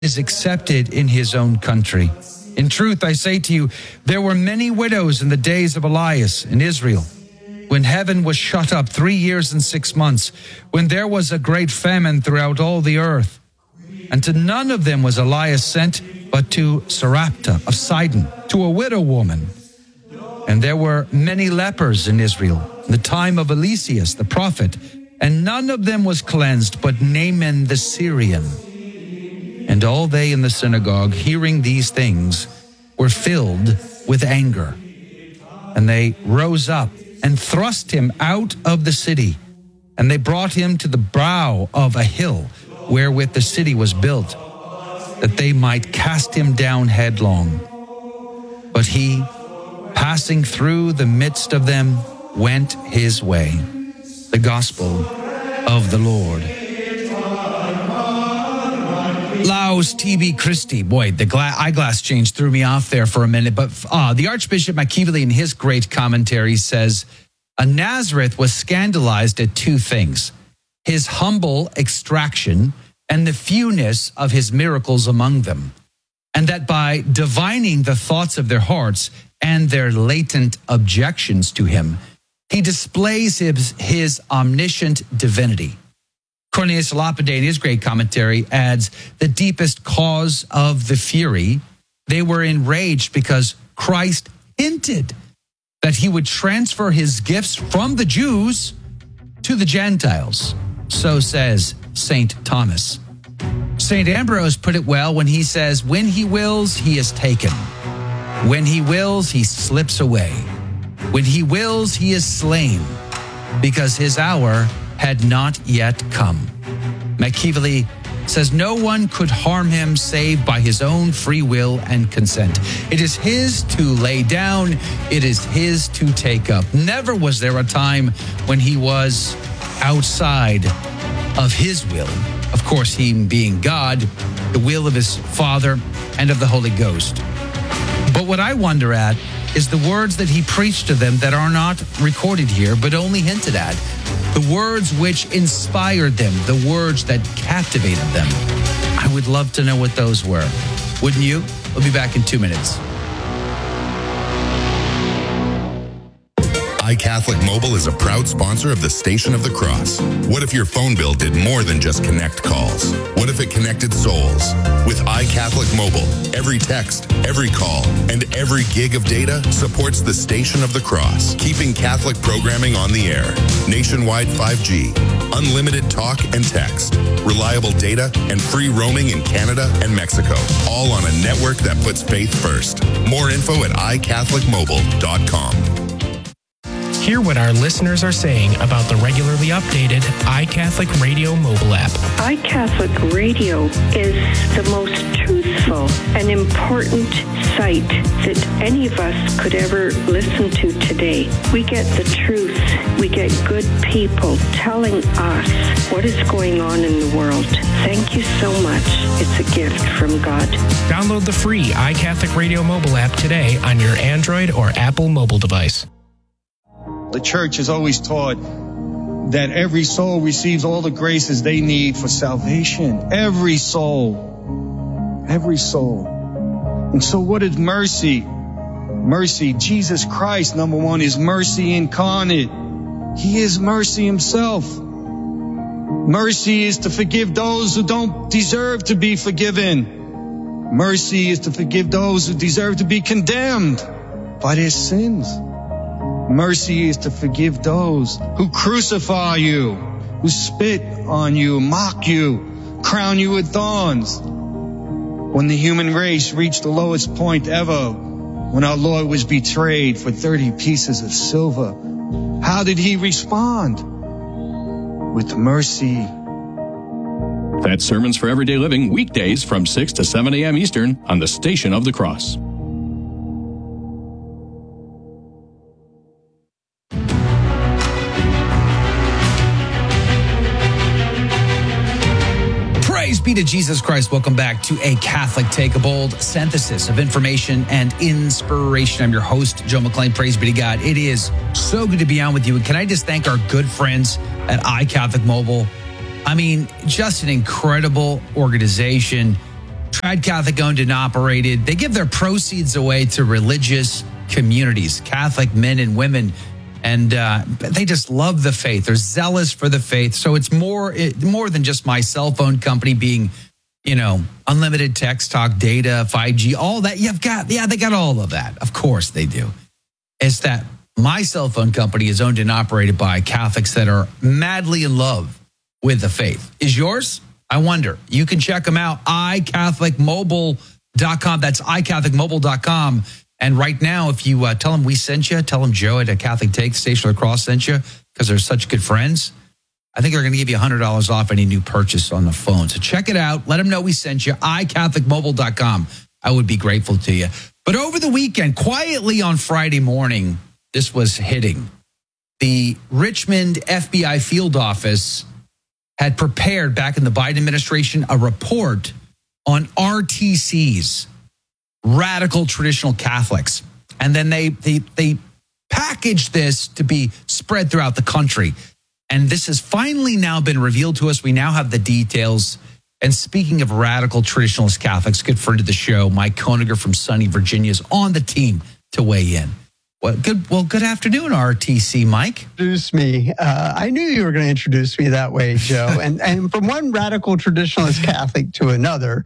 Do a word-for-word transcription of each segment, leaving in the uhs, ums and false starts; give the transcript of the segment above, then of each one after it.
is accepted in his own country. In truth, I say to you, there were many widows in the days of Elias in Israel, when heaven was shut up three years and six months, when there was a great famine throughout all the earth. And to none of them was Elias sent, but to Sarepta of Sidon, to a widow woman. And there were many lepers in Israel in the time of Eliseus the prophet, and none of them was cleansed, but Naaman the Syrian. And all they in the synagogue, hearing these things, were filled with anger. And they rose up and thrust him out of the city. And they brought him to the brow of a hill wherewith the city was built, that they might cast him down headlong. But he, passing through the midst of them, went his way. The gospel of the Lord. Laus Tibi Christi. Boy, the gla- eyeglass change threw me off there for a minute. But uh, the Archbishop McKeevely, in his great commentary, says, a Nazareth was scandalized at two things: his humble extraction and the fewness of his miracles among them, and that by divining the thoughts of their hearts and their latent objections to him, he displays his, his omniscient divinity. Cornelius Lapide, in his great commentary, adds, the deepest cause of the fury, they were enraged because Christ hinted that he would transfer his gifts from the Jews to the Gentiles. So says Saint Thomas. Saint Ambrose put it well when he says, when he wills, he is taken. When he wills, he slips away. When he wills, he is slain, because his hour had not yet come. McKeevely says no one could harm him save by his own free will and consent. It is his to lay down. It is his to take up. Never was there a time when he was outside of his will. Of course, he being God, the will of his Father and of the Holy Ghost. But what I wonder at is the words that he preached to them that are not recorded here, but only hinted at. The words which inspired them, the words that captivated them. I would love to know what those were. Wouldn't you? We'll be back in two minutes. iCatholic Mobile is a proud sponsor of the Station of the Cross. What if your phone bill did more than just connect calls? What if it connected souls? With iCatholic Mobile, every text, every call, and every gig of data supports the Station of the Cross, keeping Catholic programming on the air. Nationwide five G, unlimited talk and text, reliable data, and free roaming in Canada and Mexico, all on a network that puts faith first. More info at i catholic mobile dot com. Hear what our listeners are saying about the regularly updated iCatholic Radio mobile app. iCatholic Radio is the most truthful and important site that any of us could ever listen to today. We get the truth. We get good people telling us what is going on in the world. Thank you so much. It's a gift from God. Download the free iCatholic Radio mobile app today on your Android or Apple mobile device. The church has always taught that every soul receives all the graces they need for salvation. Every soul. Every soul. And so what is mercy? Mercy, Jesus Christ, number one, is mercy incarnate. He is mercy himself. Mercy is to forgive those who don't deserve to be forgiven. Mercy is to forgive those who deserve to be condemned by their sins. Mercy is to forgive those who crucify you, who spit on you, mock you, crown you with thorns. When the human race reached the lowest point ever, when our Lord was betrayed for thirty pieces of silver, how did he respond? With mercy. That's Sermons for Everyday Living, weekdays from six to seven a.m. Eastern on the Station of the Cross. Be to Jesus Christ. Welcome back to A Catholic Take, a bold synthesis of information and inspiration. I'm your host, Joe McLean. Praise be to God. It is so good to be on with you. And can I just thank our good friends at iCatholic Mobile? I mean, just an incredible organization. Proud Catholic owned and operated. They give their proceeds away to religious communities, Catholic men and women. And uh, they just love the faith. They're zealous for the faith. So it's more, it, more than just my cell phone company being, you know, unlimited text, talk, data, five G, all that. You've got, yeah, they got all of that. Of course they do. It's that my cell phone company is owned and operated by Catholics that are madly in love with the faith. Is yours? I wonder. You can check them out, i catholic mobile dot com. That's i catholic mobile dot com. And right now, if you uh, tell them we sent you, tell them Joe at a Catholic Take Station of the Cross sent you, because they're such good friends, I think they're going to give you one hundred dollars off any new purchase on the phone. So check it out. Let them know we sent you, i catholic mobile dot com. I would be grateful to you. But over the weekend, quietly on Friday morning, this was hitting. The Richmond F B I field office had prepared back in the Biden administration a report on R T Cs, radical traditional Catholics. And then they, they, they packaged this to be spread throughout the country. And this has finally now been revealed to us. We now have the details. And speaking of radical traditionalist Catholics, good friend of the show, Mike Koeniger from Sunny, Virginia, is on the team to weigh in. Well, good, well, good afternoon, R T C, Mike. Introduce me. Uh, I knew you were going to introduce me that way, Joe. and and from one radical traditionalist Catholic to another,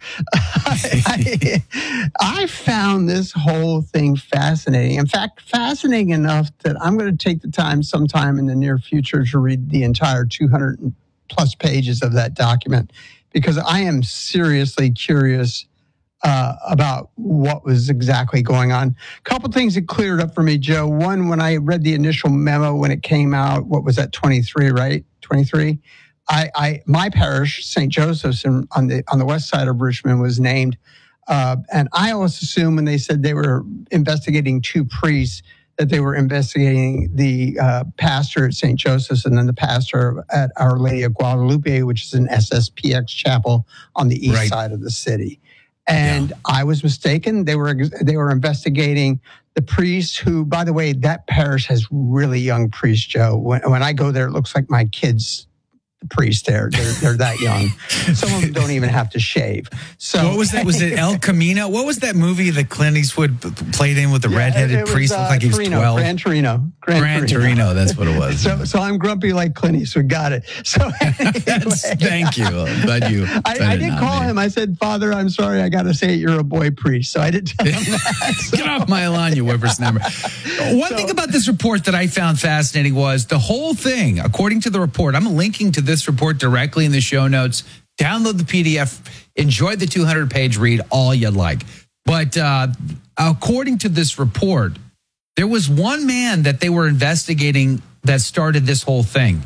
I, I, I found this whole thing fascinating. In fact, fascinating enough that I'm going to take the time sometime in the near future to read the entire two hundred plus pages of that document, because I am seriously curious Uh, about what was exactly going on. A couple things that cleared up for me, Joe. One, when I read the initial memo when it came out, what was that, twenty-three, right? twenty-three? I, I my parish, Saint Joseph's, in, on the on the west side of Richmond, was named. Uh, and I always assumed when they said they were investigating two priests, that they were investigating the uh, pastor at Saint Joseph's and then the pastor at Our Lady of Guadalupe, which is an S S P X chapel on the east right. side of the city. And yeah. I was mistaken. They were they were investigating the priest who, by the way, that parish has really young priests, Joe. When, when I go there, it looks like my kids' priest there. They're, they're that young. Some of them don't even have to shave. So what was that? Was it El Camino? What was that movie that Clint Eastwood played in with the yeah, redheaded was, priest? Uh, Looked like he was Torino, twelve. Gran Torino. Gran, Gran Torino. Torino, that's what it was. So, so I'm grumpy like Clint Eastwood. Got it. So anyway, thank you. I'm glad you. I, I did call me. him. I said, Father, I'm sorry. I got to say it. You're a boy priest. So I did tell him that. So. Get off my lawn, you whippersnapper. One so, thing about this report that I found fascinating was the whole thing, according to the report, I'm linking to this report directly in the show notes. Download the P D F. Enjoy the two hundred page read, all you like. But uh, according to this report, there was one man that they were investigating that started this whole thing.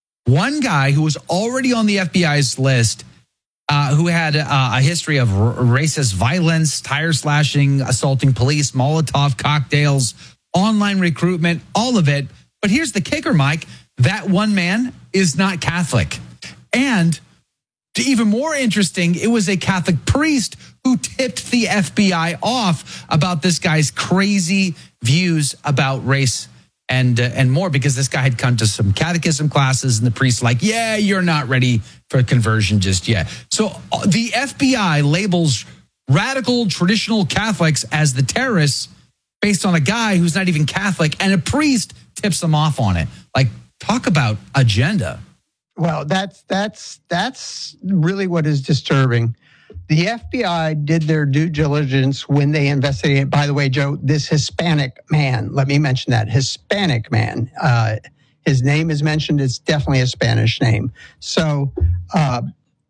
One guy who was already on the F B I's list, uh, who had uh, a history of r- racist violence, tire slashing, assaulting police, Molotov cocktails, online recruitment, all of it. But here's the kicker, Mike. That one man is not Catholic. And even more interesting, it was a Catholic priest who tipped the F B I off about this guy's crazy views about race and uh, and more, because this guy had come to some catechism classes and the priest's like, yeah, you're not ready for conversion just yet. So the F B I labels radical traditional Catholics as the terrorists based on a guy who's not even Catholic, and a priest tips them off on it. Like, talk about agenda. Well, that's that's that's really what is disturbing. The F B I did their due diligence when they investigated. By the way, Joe, this Hispanic man, let me mention that, Hispanic man, uh, his name is mentioned. It's definitely a Spanish name. So uh,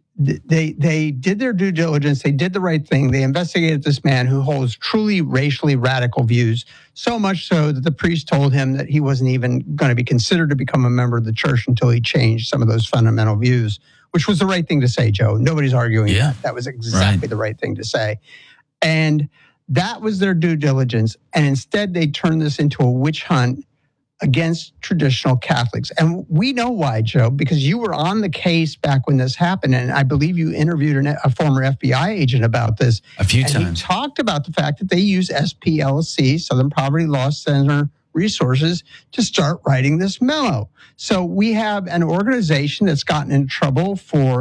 they they did their due diligence. They did the right thing. They investigated this man who holds truly racially radical views, so much so that the priest told him that he wasn't even going to be considered to become a member of the church until he changed some of those fundamental views, which was the right thing to say, Joe. Nobody's arguing yeah. that. That was exactly right. the right thing to say. And that was their due diligence. And instead, they turned this into a witch hunt against traditional Catholics. And we know why, Joe, because you were on the case back when this happened. And I believe you interviewed an, a former F B I agent about this. A few and times. He talked about the fact that they use S P L C, Southern Poverty Law Center resources, to start writing this memo. So we have an organization that's gotten in trouble for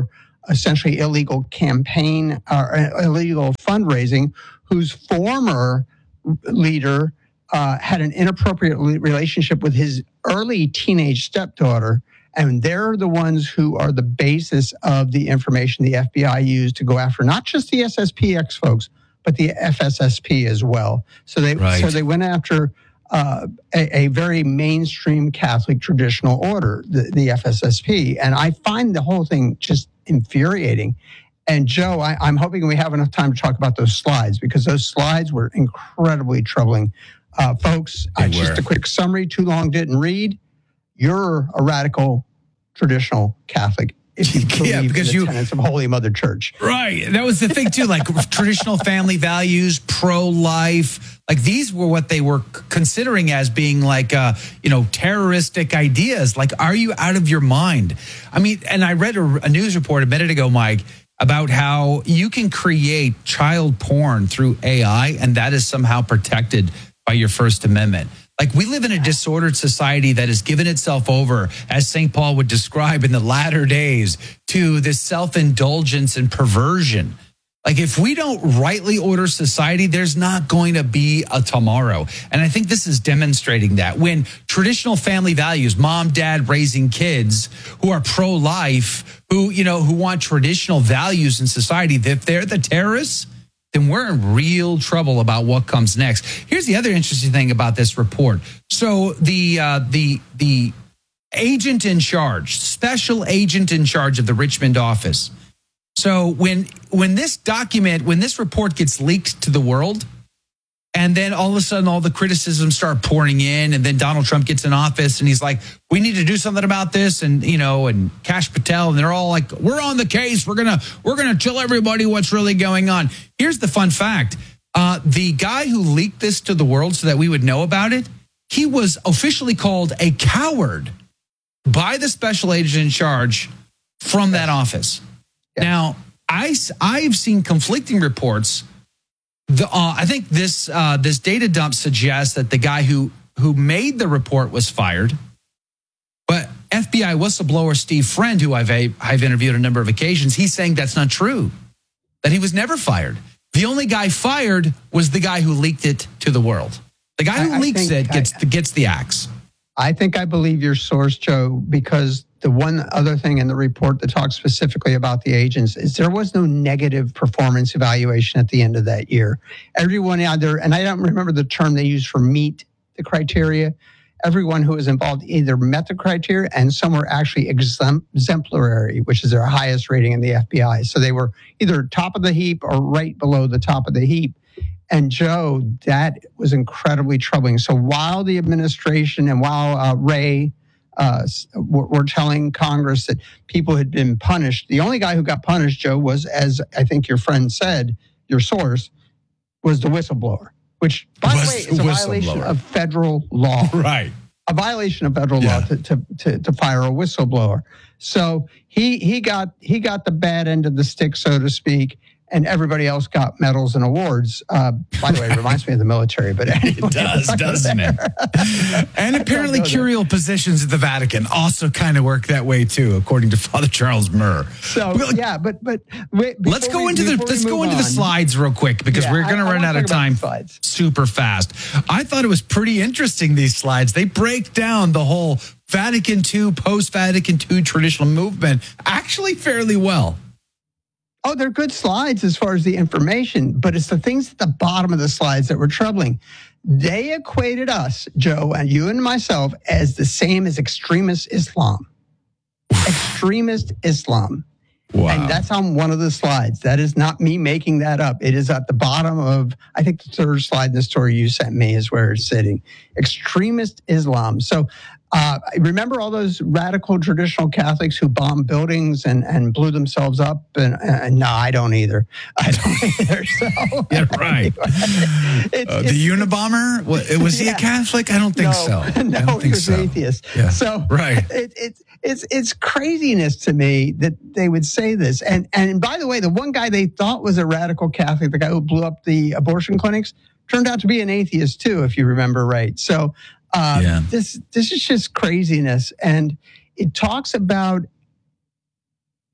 essentially illegal campaign or illegal fundraising, whose former leader uh, had an inappropriate relationship with his early teenage stepdaughter. And they're the ones who are the basis of the information the F B I used to go after not just the S S P X folks, but the F S S P as well. So they right. so they went after uh, a, a very mainstream Catholic traditional order, the, the F S S P. And I find the whole thing just infuriating. And Joe, I, I'm hoping we have enough time to talk about those slides, because those slides were incredibly troubling. Uh, folks, uh, just a quick summary, too long didn't read. You're a radical traditional Catholic if you believe yeah, because in the you, tenets of Holy Mother Church. Right. That was the thing, too. Like traditional family values, pro-life. Like these were what they were considering as being like, uh, you know, terroristic ideas. Like, are you out of your mind? I mean, and I read a, a news report a minute ago, Mike, about how you can create child porn through A I, and that is somehow protected by your First Amendment. Like, we live in a disordered society that has given itself over, as Saint Paul would describe in the latter days, to this self-indulgence and perversion. Like, if we don't rightly order society, there's not going to be a tomorrow. And I think this is demonstrating that. When traditional family values, mom, dad raising kids who are pro-life, who, you know, who want traditional values in society, if they're the terrorists, then we're in real trouble about what comes next. Here's the other interesting thing about this report. So the uh, the the agent in charge, special agent in charge of the Richmond office. So when when this document, when this report gets leaked to the world, and then all of a sudden all the criticisms start pouring in, and then Donald Trump gets in office and he's like, we need to do something about this. And, you know, and Kash Patel, and they're all like, we're on the case. We're going to we're going to tell everybody what's really going on. Here's the fun fact. Uh, the guy who leaked this to the world so that we would know about it, he was officially called a coward by the special agent in charge from that office. Yeah. Now, I, I've seen conflicting reports. The, uh, I think this uh, this data dump suggests that the guy who who made the report was fired, but F B I whistleblower Steve Friend, who I've I've interviewed on a number of occasions, he's saying that's not true, that he was never fired. The only guy fired was the guy who leaked it to the world. The guy who I, leaks I it gets I, gets the axe. I think I believe your source, Joe, because the one other thing in the report that talks specifically about the agents is there was no negative performance evaluation at the end of that year. Everyone either, and I don't remember the term they used for meet the criteria, everyone who was involved either met the criteria, and some were actually exemplary, which is their highest rating in the F B I. So they were either top of the heap or right below the top of the heap. And Joe, that was incredibly troubling. So while the administration and while uh, Ray uh, were, were telling Congress that people had been punished, the only guy who got punished, Joe, was, as I think your friend said, your source, was the whistleblower, which, by the way, is a violation of federal law. Right. A violation of federal yeah. law to, to, to, to fire a whistleblower. So he he got he got the bad end of the stick, so to speak. And everybody else got medals and awards. Uh, by the way, it reminds me of the military, but anyway, it does, doesn't it? And apparently, curial positions at the Vatican also kind of work that way too, according to Father Charles Murr. So yeah, but but wait, let's go we, into the let's go into on, the slides real quick because yeah, we're going to run out of time super fast. I thought it was pretty interesting, these slides. They break down the whole Vatican Two, post-Vatican Two traditional movement actually fairly well. Oh, they're good slides as far as the information, but it's the things at the bottom of the slides that were troubling. They equated us, Joe, and you and myself, as the same as extremist Islam. Extremist Islam. Wow. And that's on one of the slides. That is not me making that up. It is at the bottom of, I think the third slide in the story you sent me is where it's sitting. Extremist Islam. So uh, remember all those radical traditional Catholics who bombed buildings and, and blew themselves up? And, and no, I don't either. I don't either. So, yeah, right. It's, uh, the Unabomber, was he yeah. a Catholic? I don't think no, so. No, I don't he think was so. an atheist. Yeah. So right. It, it, it's it's craziness to me that they would say this. And and by the way, the one guy they thought was a radical Catholic, the guy who blew up the abortion clinics, turned out to be an atheist too, if you remember right. So uh, yeah. this this is just craziness. And it talks about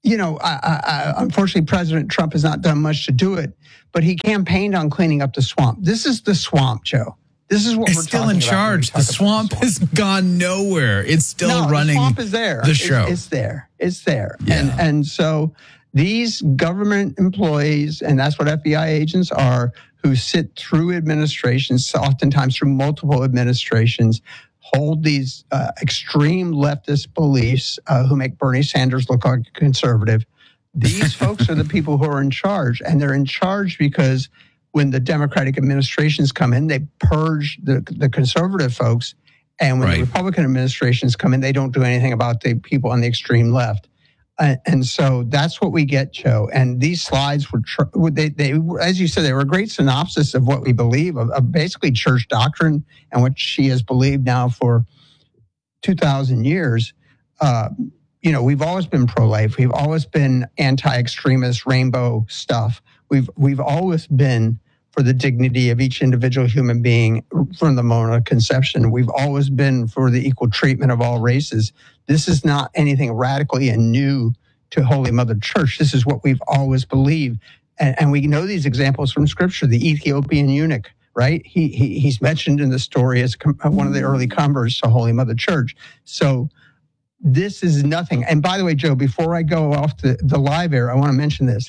you know, I, I, unfortunately, President Trump has not done much to do it, but he campaigned on cleaning up the swamp. This is the swamp, Joe. This is what it's we're still talking in charge. about The swamp the swamp has gone nowhere. It's still no, running. The swamp is there. The show. It's, it's there. It's there. Yeah. And and so these government employees, and that's what F B I agents are, who sit through administrations, oftentimes through multiple administrations, hold these uh, extreme leftist beliefs, uh, who make Bernie Sanders look like a conservative. These folks are the people who are in charge, and they're in charge because when the Democratic administrations come in, they purge the, the conservative folks. And when right. the Republican administrations come in, they don't do anything about the people on the extreme left. Uh, and so that's what we get, Joe. And these slides were, tr- they, they, as you said, they were a great synopsis of what we believe, of, of basically church doctrine and what she has believed now for two thousand years. Uh, you know, we've always been pro-life. We've always been anti-extremist rainbow stuff. We've we've always been for the dignity of each individual human being from the moment of conception. We've always been for the equal treatment of all races. This is not anything radically and new to Holy Mother Church. This is what we've always believed. And, and we know these examples from Scripture. The Ethiopian eunuch, right? He, he He's mentioned in the story as one of the early converts to Holy Mother Church. So this is nothing. And by the way, Joe, before I go off the, the live air, I want to mention this.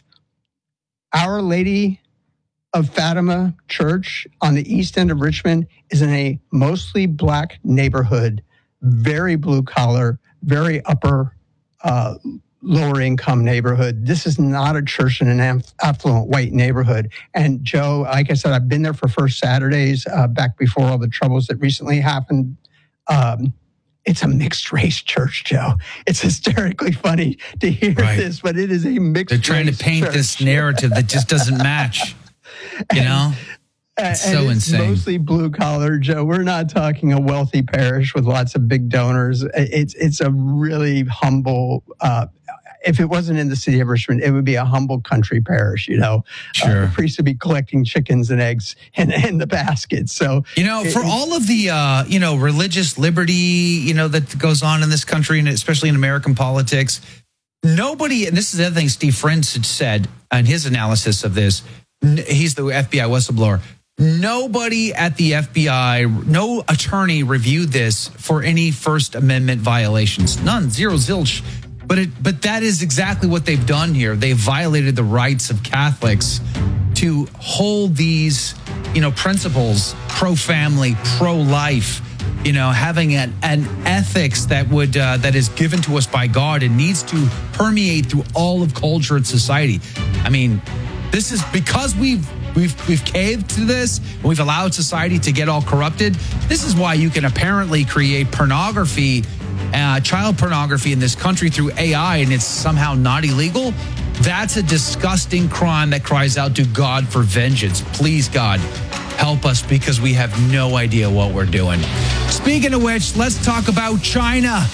Our Lady of Fatima Church on the east end of Richmond is in a mostly black neighborhood, very blue collar, very upper, uh, lower income neighborhood. This is not a church in an affluent white neighborhood. And Joe, like I said, I've been there for First Saturdays uh, back before all the troubles that recently happened. Um, It's a mixed race church, Joe. It's hysterically funny to hear right. this, but it is a mixed They're trying race to paint church. this narrative that just doesn't match. You know? And, it's and so it's insane. Mostly blue collar, Joe. We're not talking a wealthy parish with lots of big donors. It's it's a really humble. Uh, if it wasn't in the city of Richmond, it would be a humble country parish. You know, sure. Uh, the priests would be collecting chickens and eggs in, in the basket. So you know, for it, all of the uh, you know religious liberty, you know that goes on in this country, and especially in American politics, nobody. And this is the other thing Steve Friends had said in his analysis of this. He's the F B I whistleblower. Nobody at the F B I, no attorney reviewed this for any First Amendment violations. None, zero, zilch. But it, but that is exactly what they've done here. They've violated the rights of Catholics to hold these, you know, principles, pro-family, pro-life, you know, having an, an ethics that would uh, that is given to us by God and needs to permeate through all of culture and society. I mean, this is because we've we've we've caved to this, and we've allowed society to get all corrupted. This is why you can apparently create pornography, uh, child pornography in this country through A I, and it's somehow not illegal. That's a disgusting crime that cries out to God for vengeance. Please, God, help us because we have no idea what we're doing. Speaking of which, let's talk about China.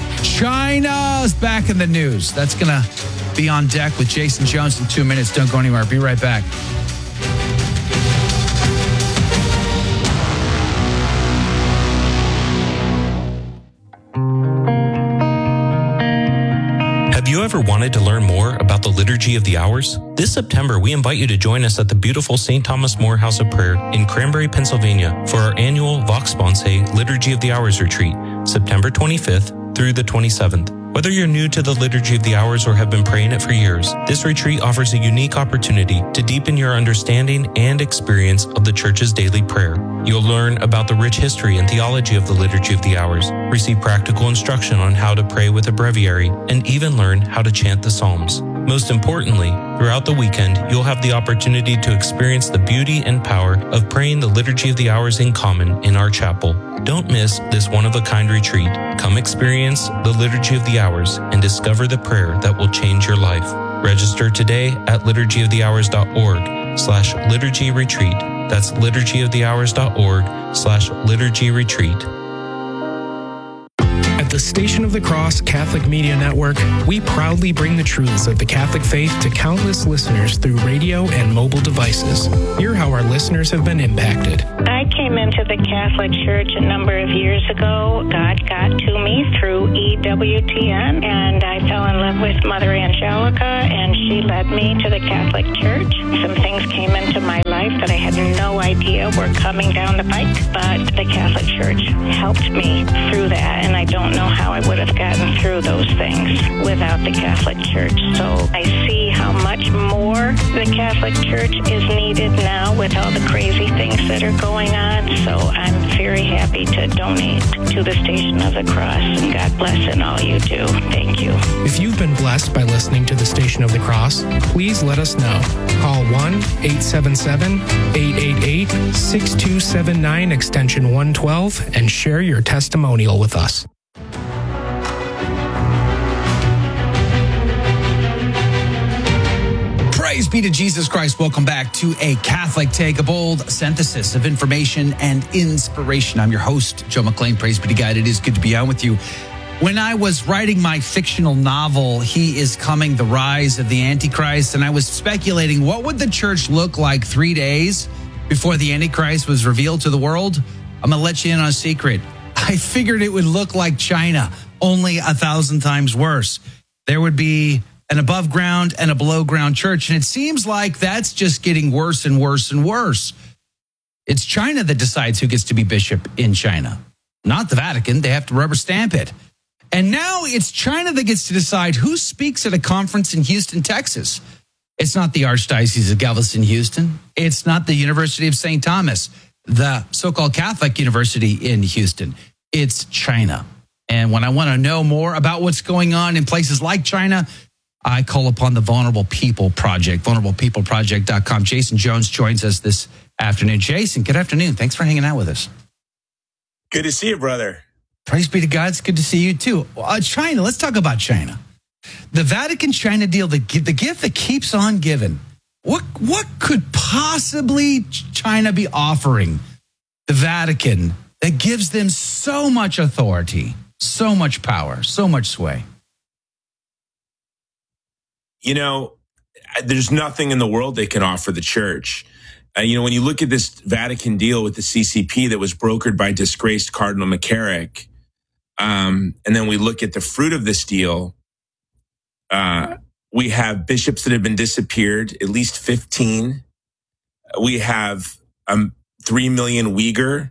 China's back in the news. That's going to be on deck with Jason Jones in two minutes. Don't go anywhere. Be right back. Have you ever wanted to learn more about the Liturgy of the Hours? This September, we invite you to join us at the beautiful Saint Thomas More House of Prayer in Cranberry, Pennsylvania for our annual Vox Sponsae Liturgy of the Hours retreat, September twenty-fifth through the twenty-seventh. Whether you're new to the Liturgy of the Hours or have been praying it for years, this retreat offers a unique opportunity to deepen your understanding and experience of the Church's daily prayer. You'll learn about the rich history and theology of the Liturgy of the Hours, receive practical instruction on how to pray with a breviary, and even learn how to chant the Psalms. Most importantly, throughout the weekend, you'll have the opportunity to experience the beauty and power of praying the Liturgy of the Hours in common in our chapel. Don't miss this one-of-a-kind retreat. Come experience the Liturgy of the Hours and discover the prayer that will change your life. Register today at liturgy of the hours dot org slash liturgy retreat. That's liturgy of the hours dot org slash liturgy retreat. the Station of the Cross Catholic Media Network, we proudly bring the truths of the Catholic faith to countless listeners through radio and mobile devices. Hear how our listeners have been impacted. I came into the Catholic Church a number of years ago. God got to me through E W T N, and I fell in love with Mother Angelica, and she led me to the Catholic Church. Some things came into my life that I had no idea were coming down the pike, but the Catholic Church helped me through that, and I don't know how I would have gotten through those things without the Catholic Church. So I see how much more the Catholic Church is needed now with all the crazy things that are going on. So I'm very happy to donate to the Station of the Cross, and God bless in all you do. Thank you. If you've been blessed by listening to the Station of the Cross, please let us know. Call one eight seven seven, eight eight eight, six two seven nine extension one twelve and share your testimonial with us. Praise be to Jesus Christ. Welcome back to A Catholic Take, a bold synthesis of information and inspiration. I'm your host, Joe McLean. Praise be to God. It is good to be on with you. When I was writing my fictional novel, He is Coming, The Rise of the Antichrist, and I was speculating what would the church look like three days before the Antichrist was revealed to the world, I'm going to let you in on a secret. I figured it would look like China, only a thousand times worse. There would be an above ground and a below ground church, and it seems like that's just getting worse and worse and worse. It's China that decides who gets to be bishop in China, not the Vatican. They have to rubber stamp it. And now it's China that gets to decide who speaks at a conference in Houston, Texas. It's not the Archdiocese of Galveston, Houston. It's not the University of Saint Thomas, the so-called Catholic University in Houston. It's China. And when I want to know more about what's going on in places like China, I call upon the Vulnerable People Project, vulnerable people project dot com. Jason Jones joins us this afternoon. Jason, good afternoon. Thanks for hanging out with us. Good to see you, brother. Praise be to God. It's good to see you, too. Uh, China, let's talk about China. The Vatican-China deal, the, the gift that keeps on giving. What, what could possibly China be offering the Vatican that gives them so much authority, so much power, so much sway? You know, there's nothing in the world they can offer the church. Uh, you know, when you look at this Vatican deal with the C C P that was brokered by disgraced Cardinal McCarrick, um, and then we look at the fruit of this deal, uh, we have bishops that have been disappeared, at least fifteen. We have um, three million Uyghur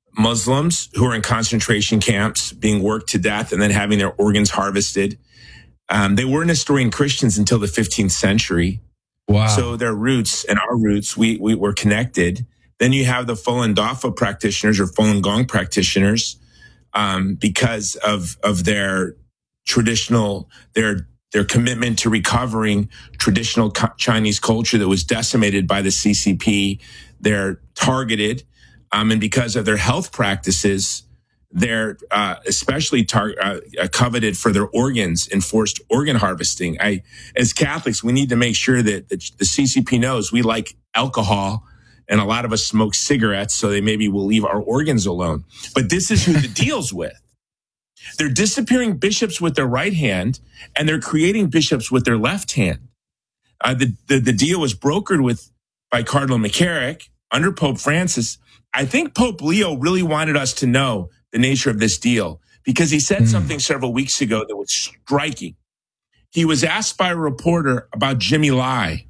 Muslims who are in concentration camps being worked to death and then having their organs harvested. Um, they weren't Nestorian Christians until the fifteenth century. Wow. So their roots and our roots, we, we were connected. Then you have the Falun Dafa practitioners or Falun Gong practitioners, um, because of, of their traditional, their, their commitment to recovering traditional Chinese culture that was decimated by the C C P. They're targeted, um, and because of their health practices, they're uh, especially tar- uh, coveted for their organs, enforced organ harvesting. I, as Catholics, we need to make sure that the, the C C P knows we like alcohol, and a lot of us smoke cigarettes, so they maybe will leave our organs alone. But this is who the deal's with. They're disappearing bishops with their right hand, and they're creating bishops with their left hand. Uh, the, the the deal was brokered with by Cardinal McCarrick under Pope Francis. I think Pope Leo really wanted us to know the nature of this deal, because he said mm. something several weeks ago that was striking. He was asked by a reporter about Jimmy Lai,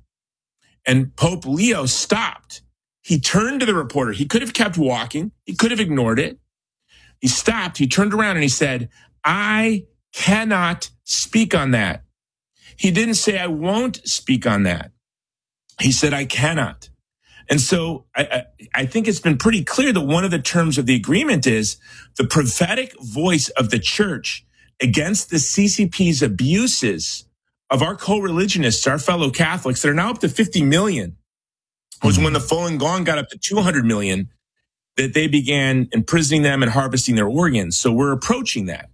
and Pope Leo stopped. He turned to the reporter. He could have kept walking. He could have ignored it. He stopped. He turned around and he said, I cannot speak on that. He didn't say, I won't speak on that. He said, I cannot. And so I, I, I think it's been pretty clear that one of the terms of the agreement is the prophetic voice of the church against the C C P's abuses of our co-religionists, our fellow Catholics that are now up to fifty million, was mm-hmm. when the Falun Gong got up to two hundred million, that they began imprisoning them and harvesting their organs. So we're approaching that.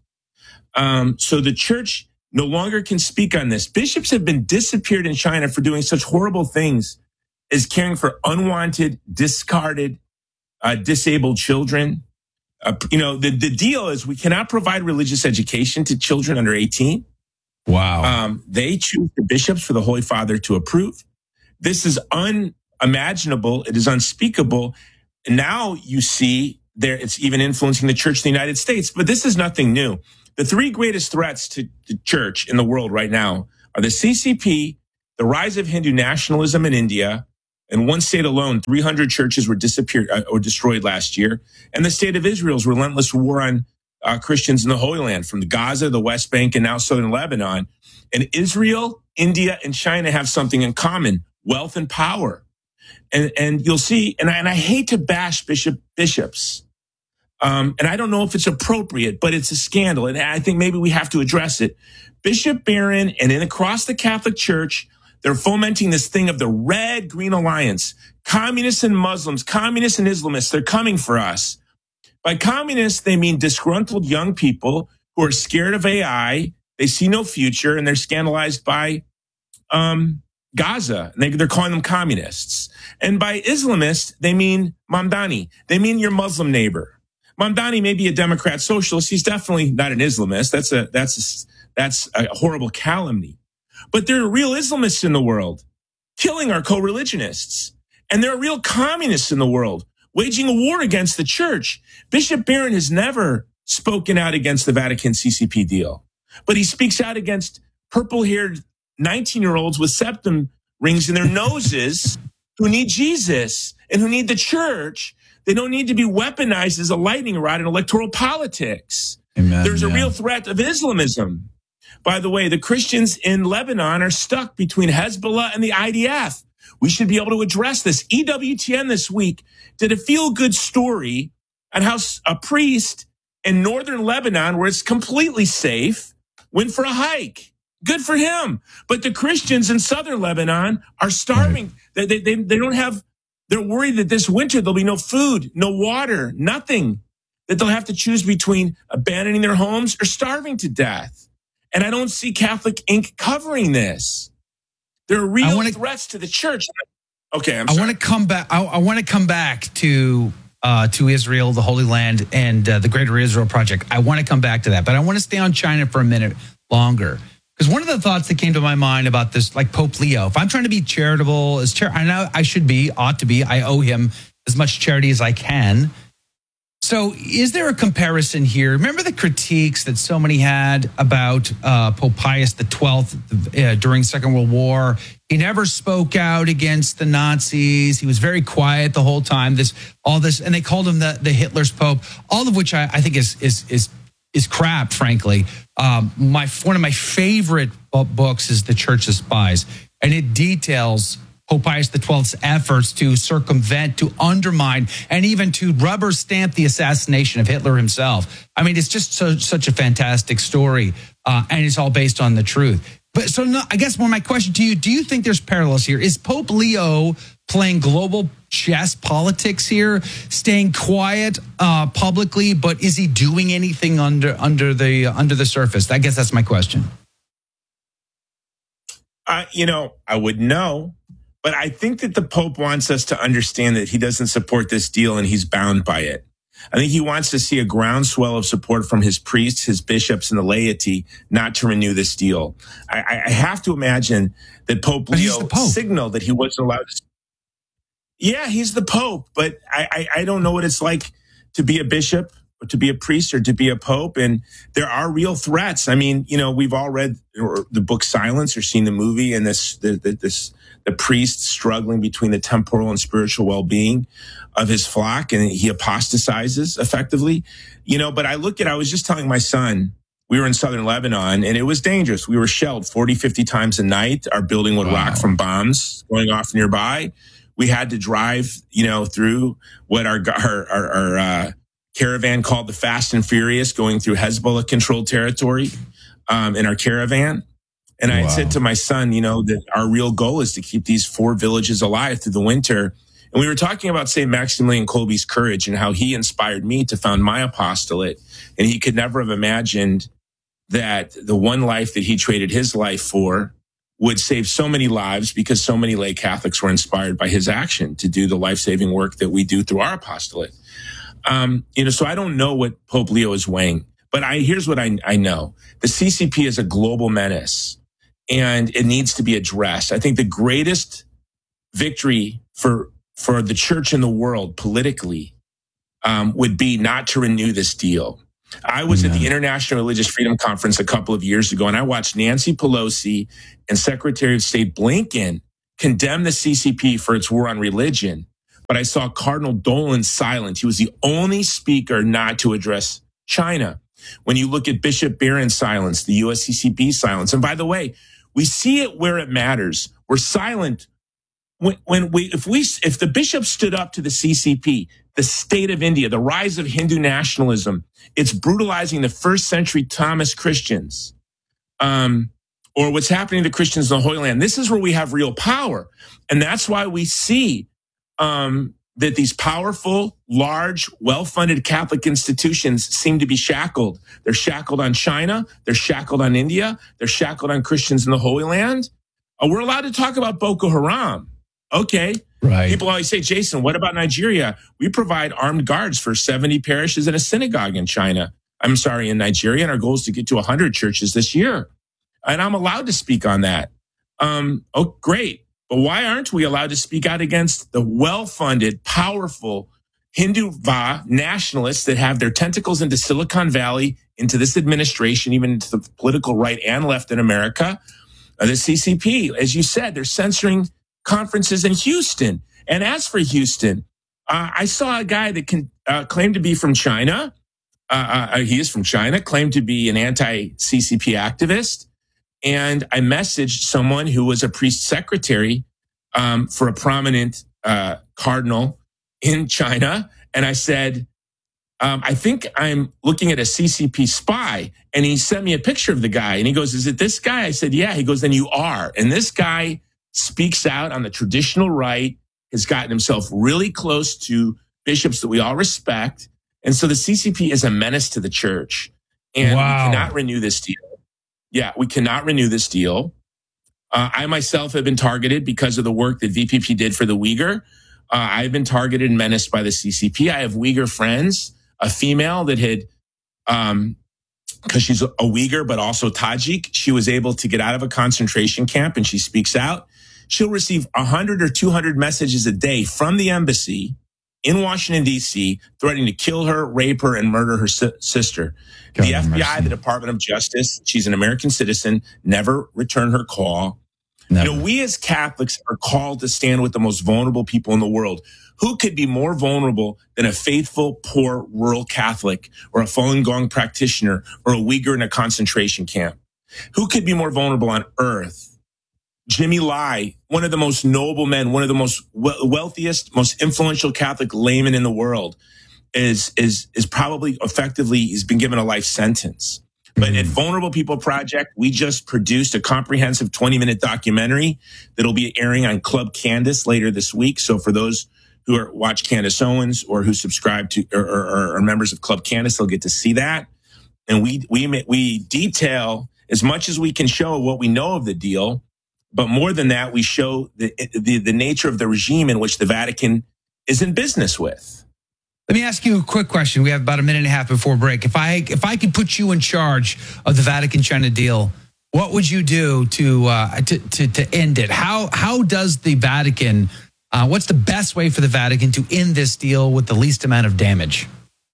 Um, so the church no longer can speak on this. Bishops have been disappeared in China for doing such horrible things as caring for unwanted, discarded, uh, disabled children, Uh, you know, the, the deal is we cannot provide religious education to children under eighteen. Wow. Um, they choose the bishops for the Holy Father to approve. This is unimaginable. It is unspeakable. And now you see there, it's even influencing the church in the United States. But this is nothing new. The three greatest threats to the church in the world right now are the C C P, the rise of Hindu nationalism in India. In one state alone, three hundred churches were disappeared uh, or destroyed last year. And the state of Israel's relentless war on uh, Christians in the Holy Land, from the Gaza, the West Bank, and now southern Lebanon. And Israel, India, and China have something in common: wealth and power. And and you'll see, and I, and I hate to bash bishop bishops, um, and I don't know if it's appropriate, but it's a scandal, and I think maybe we have to address it. Bishop Barron and in across the Catholic Church, they're fomenting this thing of the red-green alliance. Communists and Muslims, communists and Islamists, they're coming for us. By communists, they mean disgruntled young people who are scared of A I, they see no future, and they're scandalized by um, Gaza. And they, they're calling them communists. And by Islamists, they mean Mamdani. They mean your Muslim neighbor. Mamdani may be a Democrat socialist. He's definitely not an Islamist. That's a, that's a, that's a horrible calumny. But there are real Islamists in the world killing our co-religionists. And there are real communists in the world waging a war against the church. Bishop Barron has never spoken out against the Vatican C C P deal, but he speaks out against purple-haired nineteen-year-olds with septum rings in their noses who need Jesus and who need the church. They don't need to be weaponized as a lightning rod in electoral politics. Amen, There's a yeah. real threat of Islamism. By the way, the Christians in Lebanon are stuck between Hezbollah and the I D F. We should be able to address this. E W T N this week did a feel-good story on how a priest in northern Lebanon, where it's completely safe, went for a hike. Good for him. But the Christians in southern Lebanon are starving. Right. They, they, they don't have, they're worried that this winter there'll be no food, no water, nothing, that they'll have to choose between abandoning their homes or starving to death. And I don't see Catholic Incorporated covering this. There are real wanna, threats to the church. Okay, I'm I sorry. want to come back. I, I want to come back to uh, to Israel, the Holy Land, and uh, the Greater Israel Project. I want to come back to that, but I want to stay on China for a minute longer, because one of the thoughts that came to my mind about this, like Pope Leo, if I'm trying to be charitable, as char- I know I should be, ought to be. I owe him as much charity as I can. So is there a comparison here? Remember the critiques that so many had about uh, Pope Pius the twelfth uh, during Second World War? He never spoke out against the Nazis. He was very quiet the whole time. This, all this, and they called him the, the Hitler's Pope, all of which I, I think is is is is crap, frankly. Um, my one of my favorite books is The Church of Spies, and it details Pope Pius the twelfth's efforts to circumvent, to undermine, and even to rubber stamp the assassination of Hitler himself. I mean, it's just so, such a fantastic story, uh, and it's all based on the truth. But so no, I guess one of my question to you, do you think there's parallels here? Is Pope Leo playing global chess politics here, staying quiet uh, publicly, but is he doing anything under under the under the surface? I guess that's my question. Uh, you know, I would know. But I think that the Pope wants us to understand that he doesn't support this deal and he's bound by it. I think he wants to see a groundswell of support from his priests, his bishops, and the laity not to renew this deal. I, I have to imagine that Pope but Leo Pope. signaled that he wasn't allowed to. Yeah, he's the Pope, but I, I, I don't know what it's like to be a bishop or to be a priest or to be a pope. And there are real threats. I mean, you know, we've all read the book Silence or seen the movie, and this, the, the, this, the priest struggling between the temporal and spiritual well-being of his flock, and he apostatizes effectively, you know, but I look at, I was just telling my son, we were in southern Lebanon and it was dangerous. We were shelled forty, fifty times a night. Our building would wow. rock from bombs going off nearby. We had to drive, you know, through what our, our, our, our uh, caravan called the Fast and Furious, going through Hezbollah controlled territory um, in our caravan. And I wow. said to my son, you know, that our real goal is to keep these four villages alive through the winter. And we were talking about Saint Maximilian Kolbe's courage and how he inspired me to found my apostolate. And he could never have imagined that the one life that he traded his life for would save so many lives, because so many lay Catholics were inspired by his action to do the life-saving work that we do through our apostolate. Um, you know, so I don't know what Pope Leo is weighing, but I here's what I, I know. The C C P is a global menace and it needs to be addressed. I think the greatest victory for for the church in the world politically um, would be not to renew this deal. I was yeah. at the International Religious Freedom Conference a couple of years ago, and I watched Nancy Pelosi and Secretary of State Blinken condemn the C C P for its war on religion. But I saw Cardinal Dolan silent. He was the only speaker not to address China. When you look at Bishop Barron's silence, the U S C C P silence, and by the way, we see it where it matters. We're silent when, when we, if we, if the bishop stood up to the C C P, the state of India, the rise of Hindu nationalism, it's brutalizing the first century Thomas Christians, um, or what's happening to Christians in the Holy Land. This is where we have real power, and that's why we see. Um, that these powerful, large, well-funded Catholic institutions seem to be shackled. They're shackled on China. They're shackled on India. They're shackled on Christians in the Holy Land. Uh, we're allowed to talk about Boko Haram. Okay. Right. People always say, Jason, what about Nigeria? We provide armed guards for seventy parishes and a synagogue in China. I'm sorry, in Nigeria. And our goal is to get to one hundred churches this year. And I'm allowed to speak on that. Um, oh, great. But why aren't we allowed to speak out against the well-funded, powerful Hindu-Va nationalists that have their tentacles into Silicon Valley, into this administration, even into the political right and left in America? Uh, the C C P, as you said, they're censoring conferences in Houston. And as for Houston, uh, I saw a guy that can uh, claim to be from China. Uh, uh, he is from China, claimed to be an anti-C C P activist. And I messaged someone who was a priest secretary um, for a prominent uh, cardinal in China. And I said, um, I think I'm looking at a C C P spy. And he sent me a picture of the guy. And he goes, is it this guy? I said, yeah. He goes, then you are. And this guy speaks out on the traditional right, has gotten himself really close to bishops that we all respect. And so the C C P is a menace to the church. And wow. we cannot renew this deal. Yeah, we cannot renew this deal. Uh, I myself have been targeted because of the work that V P P did for the Uyghur. Uh, I've been targeted and menaced by the C C P. I have Uyghur friends, a female that had, um, because she's a Uyghur, but also Tajik. She was able to get out of a concentration camp and she speaks out. She'll receive one hundred or two hundred messages a day from the embassy in Washington, D C, threatening to kill her, rape her, and murder her si- sister. God, the F B I, mercy. The Department of Justice, she's an American citizen, never returned her call. Never. You know, we as Catholics are called to stand with the most vulnerable people in the world. Who could be more vulnerable than a faithful, poor, rural Catholic or a Falun Gong practitioner or a Uyghur in a concentration camp? Who could be more vulnerable on earth? Jimmy Lai, one of the most noble men, one of the most wealthiest, most influential Catholic laymen in the world, is is is probably effectively, he's been given a life sentence. But mm-hmm. at Vulnerable People Project, we just produced a comprehensive twenty-minute documentary that'll be airing on Club Candace later this week. So for those who are watch Candace Owens or who subscribe to or, or are members of Club Candace, they'll get to see that. And we we we detail as much as we can show what we know of the deal. But more than that, we show the, the the nature of the regime in which the Vatican is in business with. Let me ask you a quick question. We have about a minute and a half before break. If I if I could put you in charge of the Vatican-China deal, what would you do to uh, to, to to end it? How how does the Vatican? Uh, what's the best way for the Vatican to end this deal with the least amount of damage?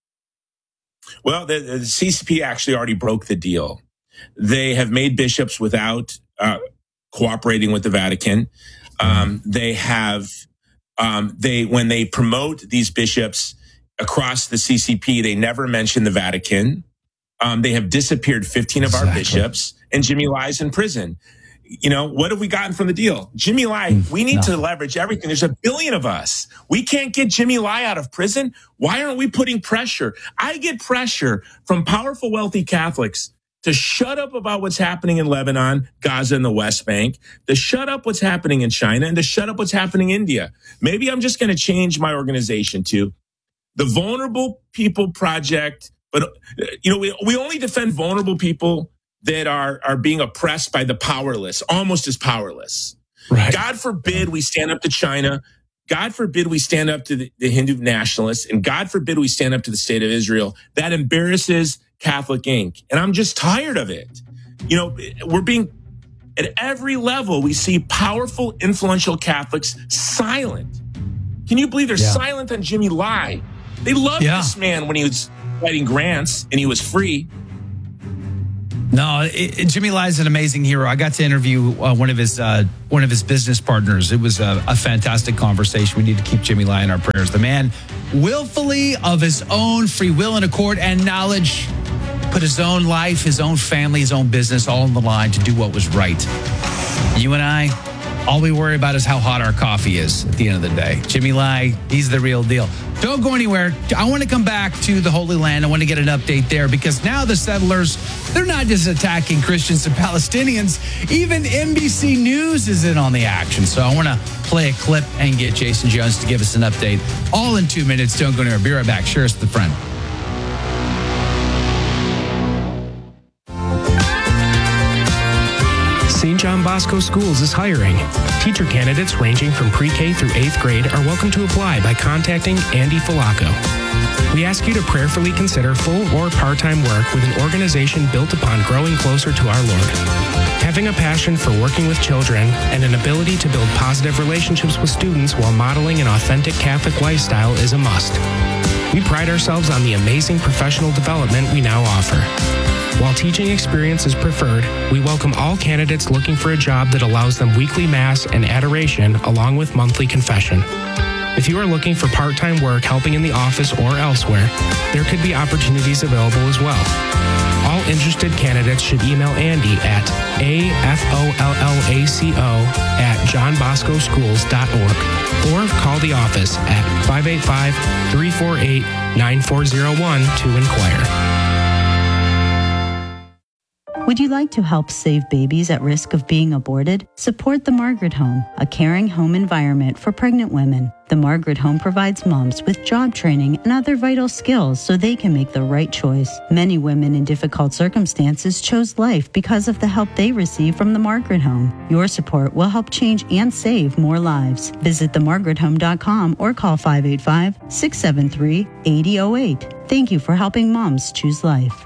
Well, the, the C C P actually already broke the deal. They have made bishops without uh, cooperating with the Vatican. Um, they have um, they when they promote these bishops across the C C P, they never mention the Vatican. Um, they have disappeared fifteen of exactly. our bishops, and Jimmy Lai's in prison. You know, what have we gotten from the deal? Jimmy Lai, we need no. to leverage everything. There's a billion of us. We can't get Jimmy Lai out of prison. Why aren't we putting pressure? I get pressure from powerful, wealthy Catholics to shut up about what's happening in Lebanon, Gaza, and the West Bank, to shut up what's happening in China, and to shut up what's happening in India. Maybe I'm just going to change my organization to the Vulnerable People Project. But, you know, we, we only defend vulnerable people that are, are being oppressed by the powerless, almost as powerless. Right. God forbid we stand up to China. God forbid we stand up to the, the Hindu nationalists, and God forbid we stand up to the state of Israel. That embarrasses Catholic Incorporated. And I'm just tired of it. You know, we're being, at every level, we see powerful, influential Catholics silent. Can you believe they're yeah. silent on Jimmy Lai? They loved yeah. this man when he was writing grants and he was free. No, it, it, Jimmy Lai is an amazing hero. I got to interview uh, one of his uh, one of his business partners. It was a, a fantastic conversation. We need to keep Jimmy Lai in our prayers. The man, willfully of his own free will and accord and knowledge, put his own life, his own family, his own business all on the line to do what was right. You and I, all we worry about is how hot our coffee is at the end of the day. Jimmy Lai, he's the real deal. Don't go anywhere. I want to come back to the Holy Land. I want to get an update there because now the settlers, they're not just attacking Christians and Palestinians. Even N B C News is in on the action. So I want to play a clip and get Jason Jones to give us an update. All in two minutes. Don't go anywhere. Be right back. Share us the friend. Saint John Bosco Schools is hiring. Teacher candidates ranging from pre-K through eighth grade are welcome to apply by contacting Andy Falaco. We ask you to prayerfully consider full or part-time work with an organization built upon growing closer to our Lord. Having a passion for working with children and an ability to build positive relationships with students while modeling an authentic Catholic lifestyle is a must. We pride ourselves on the amazing professional development we now offer. While teaching experience is preferred, we welcome all candidates looking for a job that allows them weekly Mass and adoration along with monthly confession. If you are looking for part-time work helping in the office or elsewhere, there could be opportunities available as well. All interested candidates should email Andy at A F O L L A C O at john bosco schools dot org or call the office at five eight five, three four eight, nine four zero one to inquire. Would you like to help save babies at risk of being aborted? Support the Margaret Home, a caring home environment for pregnant women. The Margaret Home provides moms with job training and other vital skills so they can make the right choice. Many women in difficult circumstances chose life because of the help they receive from the Margaret Home. Your support will help change and save more lives. Visit the margaret home dot com or call five eight five, six seven three, eight zero zero eight. Thank you for helping moms choose life.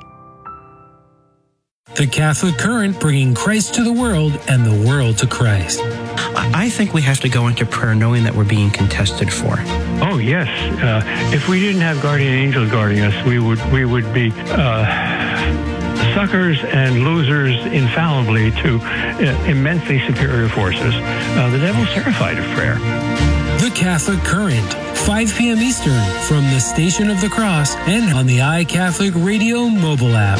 The Catholic Current, bringing Christ to the world and the world to Christ. I think we have to go into prayer knowing that we're being contested for. Oh, yes. Uh, if we didn't have guardian angels guarding us, we would we would be uh, suckers and losers infallibly to uh, immensely superior forces. Uh, the devil's terrified of prayer. The Catholic Current, five p.m. Eastern, from the Station of the Cross and on the iCatholic Radio mobile app.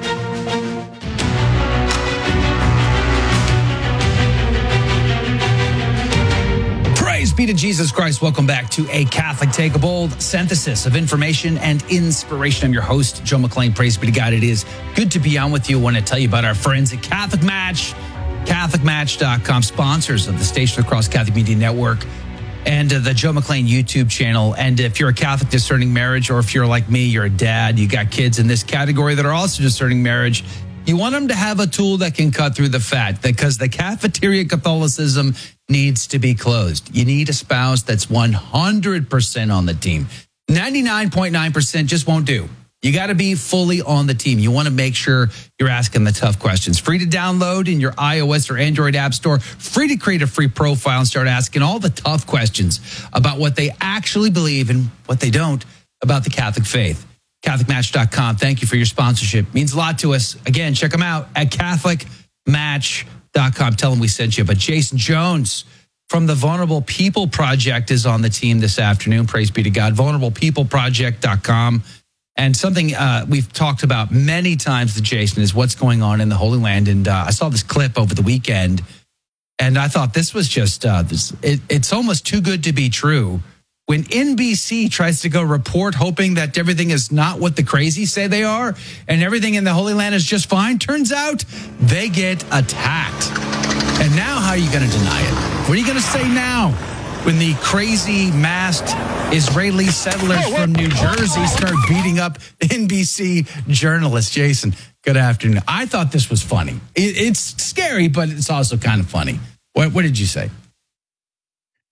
Be to Jesus Christ. Welcome back to A Catholic Take, a bold synthesis of information and inspiration. I'm your host, Joe McClain. Praise be to God. It is good to be on with you. I want to tell you about our friends at Catholic Match, Catholic Match dot com, sponsors of the Station of the Cross Catholic Media Network and uh, the Joe McClain YouTube channel. And if you're a Catholic discerning marriage, or if you're like me, you're a dad, you got kids in this category that are also discerning marriage, you want them to have a tool that can cut through the fat, because the cafeteria Catholicism needs to be closed. You need a spouse that's one hundred percent on the team. ninety-nine point nine percent just won't do. You got to be fully on the team. You want to make sure you're asking the tough questions. Free to download in your iOS or Android app store. Free to create a free profile and start asking all the tough questions about what they actually believe and what they don't about the Catholic faith. Catholic Match dot com. Thank you for your sponsorship. It means a lot to us. Again, check them out at Catholic Match dot com. Tell them we sent you. But Jason Jones from the Vulnerable People Project is on the team this afternoon. Praise be to God. vulnerable people project dot com. And something uh, we've talked about many times to Jason is what's going on in the Holy Land. And uh, I saw this clip over the weekend, and I thought this was just, uh, this, it, it's almost too good to be true. When N B C tries to go report hoping that everything is not what the crazies say they are and everything in the Holy Land is just fine, turns out they get attacked. And now how are you going to deny it? What are you going to say now when the crazy masked Israeli settlers from New Jersey start beating up N B C journalists? Jason, good afternoon. I thought this was funny. It, it's scary, but it's also kind of funny. What, what did you say?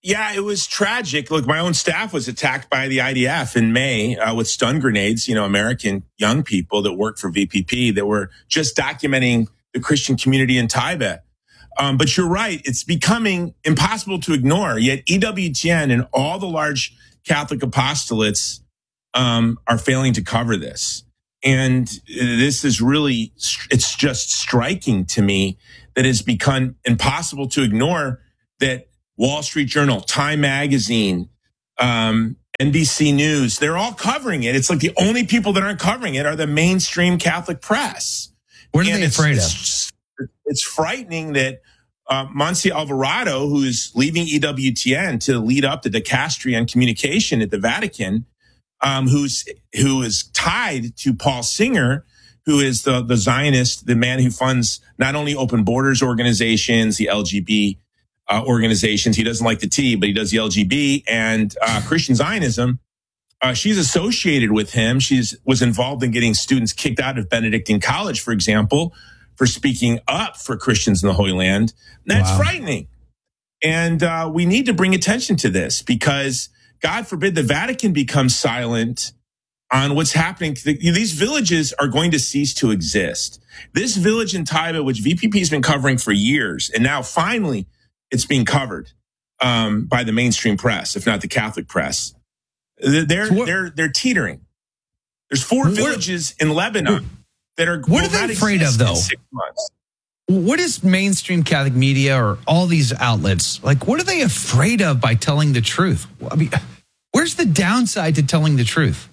Yeah, it was tragic. Look, my own staff was attacked by the I D F in May uh, with stun grenades, you know, American young people that worked for V P P that were just documenting the Christian community in Tibet. Um, but you're right. It's becoming impossible to ignore. Yet E W T N and all the large Catholic apostolates um, are failing to cover this. And this is really, it's just striking to me that it's become impossible to ignore that Wall Street Journal, Time Magazine, um, N B C News, they're all covering it. It's like the only people that aren't covering it are the mainstream Catholic press. What are and they it's, afraid it's, of? It's frightening that uh, Monsignor Alvarado, who is leaving E W T N to lead up the dicastery on communication at the Vatican, um, who's who is tied to Paul Singer, who is the, the Zionist, the man who funds not only Open Borders organizations, the L G B Uh, organizations. He doesn't like the T, but he does the L G B and uh, Christian Zionism. Uh, she's associated with him. She's was involved in getting students kicked out of Benedictine College, for example, for speaking up for Christians in the Holy Land. That's wow. frightening. And uh, we need to bring attention to this because, God forbid, the Vatican becomes silent on what's happening. These villages are going to cease to exist. This village in Tibet, which V P P has been covering for years, and now finally it's being covered um, by the mainstream press, if not the Catholic press. They're so what, they're they're teetering. There's four what, villages in Lebanon that are. What are they afraid of, though? Six months. What is mainstream Catholic media or all these outlets like? What are they afraid of by telling the truth? I mean, where's the downside to telling the truth?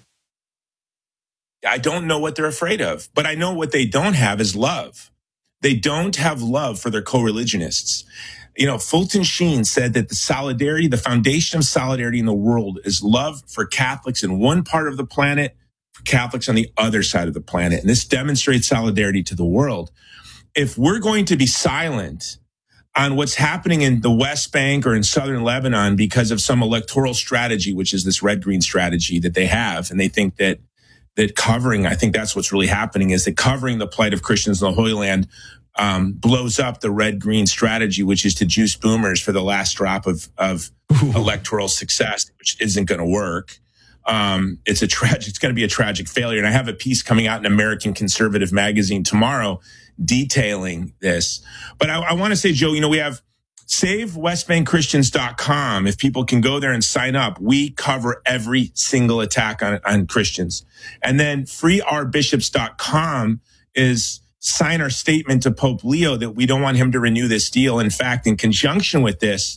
I don't know what they're afraid of, but I know what they don't have is love. They don't have love for their co-religionists. You know, Fulton Sheen said that the solidarity, the foundation of solidarity in the world is love for Catholics in one part of the planet, for Catholics on the other side of the planet. And this demonstrates solidarity to the world. If we're going to be silent on what's happening in the West Bank or in southern Lebanon because of some electoral strategy, which is this red-green strategy that they have, and they think that that covering, I think that's what's really happening, is that covering the plight of Christians in the Holy Land Um, blows up the red-green strategy, which is to juice boomers for the last drop of, of electoral success, which isn't going to work. Um, it's a tragic, it's going to be a tragic failure. And I have a piece coming out in American Conservative Magazine tomorrow detailing this. But I, I want to say, Joe, you know, we have save west bank christians dot com. If people can go there and sign up, we cover every single attack on, on Christians. And then free our bishops dot com is sign our statement to Pope Leo that we don't want him to renew this deal. In fact, in conjunction with this,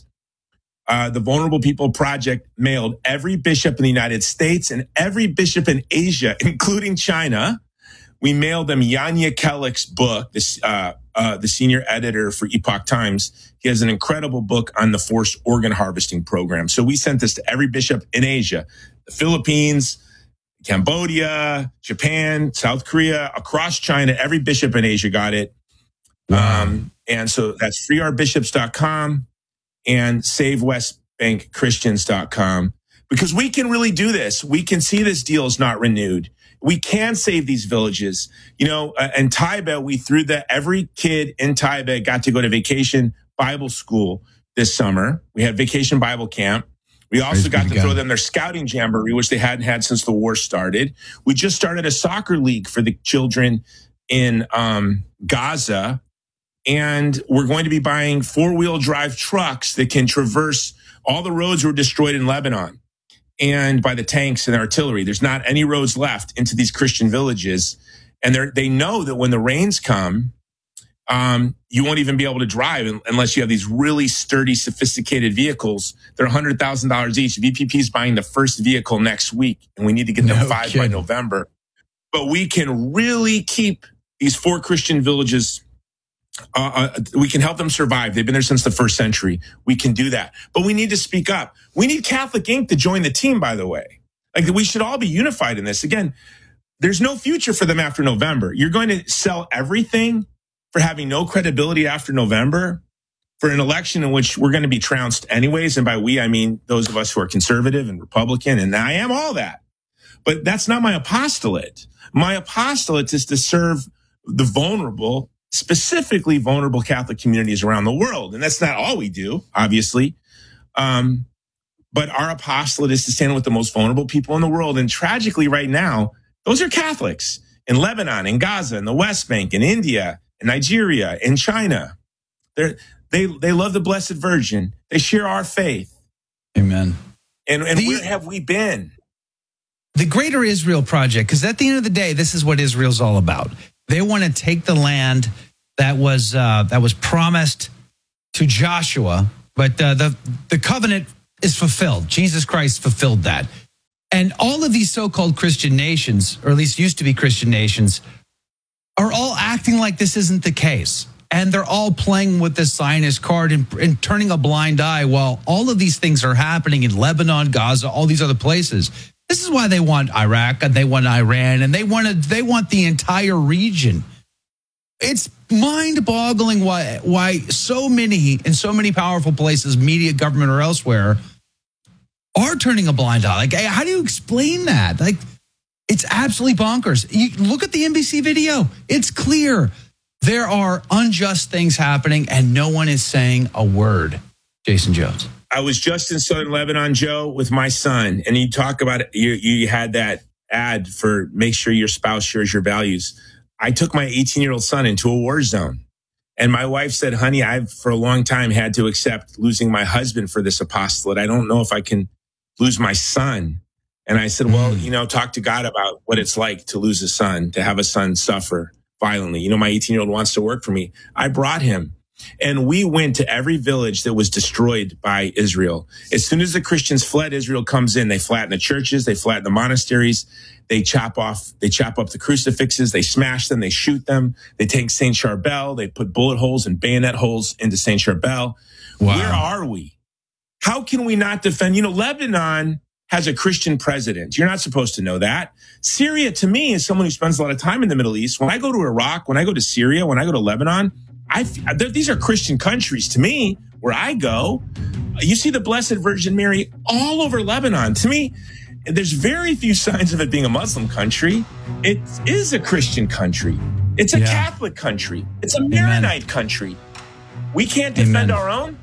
uh, the Vulnerable People Project mailed every bishop in the United States and every bishop in Asia, including China. We mailed them Yanya Kellick's book, this, uh, uh, the senior editor for Epoch Times. He has an incredible book on the forced organ harvesting program. So we sent this to every bishop in Asia, the Philippines, Cambodia, Japan, South Korea, across China. Every bishop in Asia got it. Wow. Um, and so that's free our bishops dot com and save west bank christians dot com because we can really do this. We can see this deal is not renewed. We can save these villages. You know, uh, in Tibet, we threw that every kid in Tibet got to go to vacation Bible school this summer. We had vacation Bible camp. We also got to throw them their scouting jamboree, which they hadn't had since the war started. We just started a soccer league for the children in um, Gaza. And we're going to be buying four-wheel drive trucks that can traverse all the roads were destroyed in Lebanon and by the tanks and artillery. There's not any roads left into these Christian villages. And they they know that when the rains come, Um, you won't even be able to drive unless you have these really sturdy, sophisticated vehicles. They're one hundred thousand dollars each. V P P is buying the first vehicle next week, and we need to get them no five kidding. by November. But we can really keep these four Christian villages. Uh, uh, we can help them survive. They've been there since the first century. We can do that. But we need to speak up. We need Catholic Incorporated to join the team, by the way. Like, we should all be unified in this. Again, there's no future for them after November. You're going to sell everything for having no credibility after November, for an election in which we're going to be trounced anyways. And by we, I mean those of us who are conservative and Republican, and I am all that. But that's not my apostolate. My apostolate is to serve the vulnerable, specifically vulnerable Catholic communities around the world. And that's not all we do, obviously. Um, but our apostolate is to stand with the most vulnerable people in the world. And tragically right now, those are Catholics in Lebanon, in Gaza, in the West Bank, in India, in Nigeria, in China. They're, they they love the Blessed Virgin. They share our faith. Amen. And, and the, where have we been? The Greater Israel Project, because at the end of the day, this is what Israel's all about. They want to take the land that was uh, that was promised to Joshua, but uh, the the covenant is fulfilled. Jesus Christ fulfilled that. And all of these so-called Christian nations, or at least used to be Christian nations, are all acting like this isn't the case. And they're all playing with this Zionist card and, and turning a blind eye while all of these things are happening in Lebanon, Gaza, all these other places. This is why they want Iraq and they want Iran and they want to, they want the entire region. It's mind-boggling why why so many in so many powerful places, media, government, or elsewhere, are turning a blind eye. Like, how do you explain that? Like, it's absolutely bonkers. You look at the N B C video; it's clear there are unjust things happening, and no one is saying a word. Jason Jones. I was just in southern Lebanon, Joe, with my son, and you talk about it. You, you had that ad for make sure your spouse shares your values. I took my eighteen-year-old son into a war zone. And my wife said, honey, I've for a long time had to accept losing my husband for this apostolate. I don't know if I can lose my son. And I said, well, you know, talk to God about what it's like to lose a son, to have a son suffer violently. You know, my eighteen-year-old wants to work for me. I brought him. And we went to every village that was destroyed by Israel. As soon as the Christians fled, Israel comes in. They flatten the churches. They flatten the monasteries. They chop off, they chop up the crucifixes. They smash them. They shoot them. They take Saint Charbel. They put bullet holes and bayonet holes into Saint Charbel. Wow. Where are we? How can we not defend? You know, Lebanon has a Christian president. You're not supposed to know that. Syria, to me, is someone who spends a lot of time in the Middle East. When I go to Iraq, when I go to Syria, when I go to Lebanon, I, these are Christian countries to me, where I go. You see the Blessed Virgin Mary all over Lebanon. To me, there's very few signs of it being a Muslim country. It is a Christian country. It's a yeah. Catholic country. It's a Maronite Amen. country. We can't defend Amen. our own.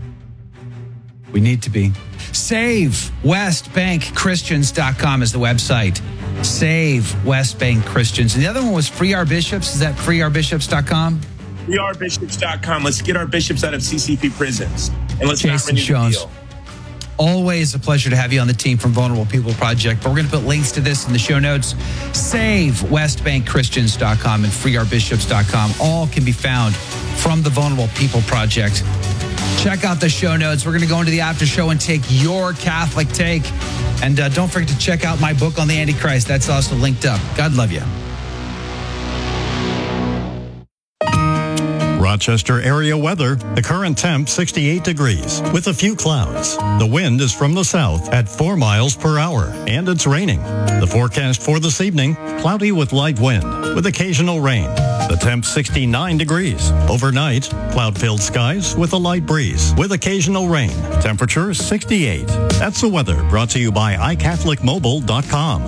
We need to be. Save West Bank Christians dot com is the website. Save West Bank Christians. And the other one was Free Our Bishops. Is that free our bishops dot com? free our bishops dot com. Let's get our bishops out of C C P prisons. And let's Jason not renew Jones. the deal. Always a pleasure to have you on the team from Vulnerable People Project. But we're going to put links to this in the show notes. Save West Bank Christians dot com and free our bishops dot com. All can be found from the Vulnerable People Project. Check out the show notes. We're going to go into the after show and take your Catholic take. And uh, don't forget to check out my book on the Antichrist. That's also linked up. God love you. Rochester area weather. The current temp sixty-eight degrees with a few clouds. The wind is from the south at four miles per hour and it's raining. The forecast for this evening, cloudy with light wind with occasional rain. The temp sixty-nine degrees. Overnight, cloud-filled skies with a light breeze with occasional rain. Temperature sixty-eight. That's the weather brought to you by i catholic mobile dot com.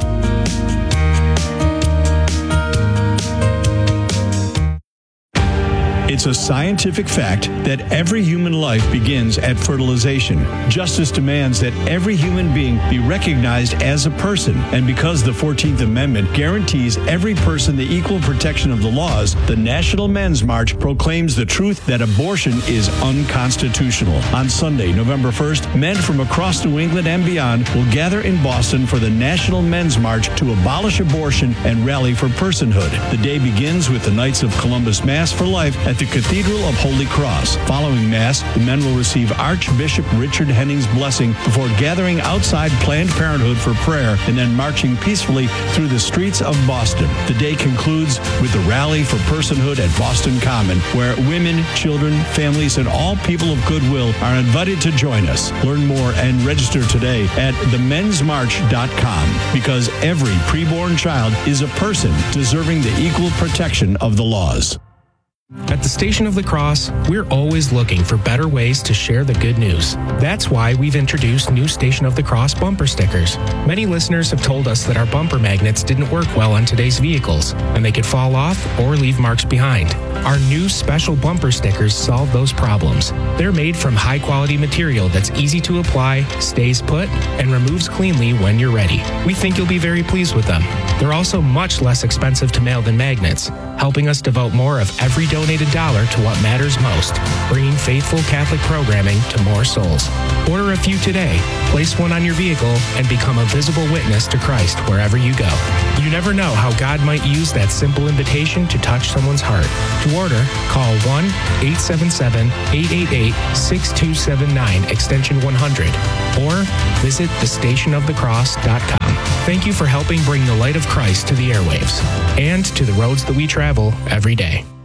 It's a scientific fact that every human life begins at fertilization. Justice demands that every human being be recognized as a person. And because the fourteenth Amendment guarantees every person the equal protection of the laws, the National Men's March proclaims the truth that abortion is unconstitutional. On Sunday, November first, men from across New England and beyond will gather in Boston for the National Men's March to abolish abortion and rally for personhood. The day begins with the Knights of Columbus Mass for Life at the Cathedral of Holy Cross. Following Mass, the men will receive Archbishop Richard Henning's blessing before gathering outside Planned Parenthood for prayer and then marching peacefully through the streets of Boston. The day concludes with the Rally for Personhood at Boston Common, where women, children, families, and all people of goodwill are invited to join us. Learn more and register today at the men's march dot com, because every preborn child is a person deserving the equal protection of the laws. At the Station of the Cross, we're always looking for better ways to share the good news. That's why we've introduced new Station of the Cross bumper stickers. Many listeners have told us that our bumper magnets didn't work well on today's vehicles, and they could fall off or leave marks behind. Our new special bumper stickers solve those problems. They're made from high-quality material that's easy to apply, stays put, and removes cleanly when you're ready. We think you'll be very pleased with them. They're also much less expensive to mail than magnets, helping us devote more of every donated dollar to what matters most, bringing faithful Catholic programming to more souls. Order a few today, place one on your vehicle, and become a visible witness to Christ wherever you go. You never know how God might use that simple invitation to touch someone's heart. To order, call one eight seven seven, eight eight eight, six two seven nine, extension one hundred, or visit the station of the cross dot com. Thank you for helping bring the light of Christ to the airwaves and to the roads that we travel every day.